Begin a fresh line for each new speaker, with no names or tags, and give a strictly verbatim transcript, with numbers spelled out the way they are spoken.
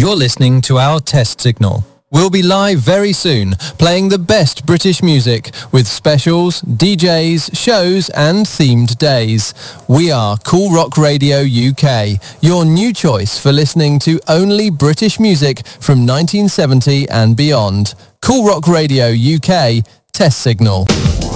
You're listening to our test signal. We'll be live very soon, playing the best British music with specials, D Js, shows and themed days. We are Cool Rock Radio U K, your new choice for listening to only British music from nineteen seventy and beyond. Cool Rock Radio U K, test signal.